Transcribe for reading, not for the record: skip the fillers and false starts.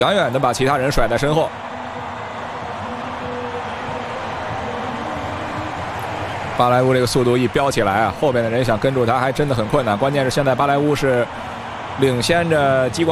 远远的把其他人甩在身后。巴莱乌这个速度一飙起来啊，后边的人想跟住他还真的很困难。关键是现在巴莱乌是领先着激光。